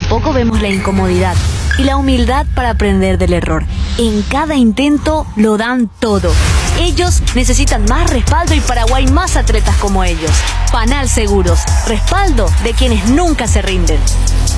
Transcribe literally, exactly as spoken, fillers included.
tampoco vemos la incomodidad y la humildad para aprender del error. En cada intento lo dan todo. Ellos necesitan más respaldo y Paraguay más atletas como ellos. Panal Seguros, respaldo de quienes nunca se rinden.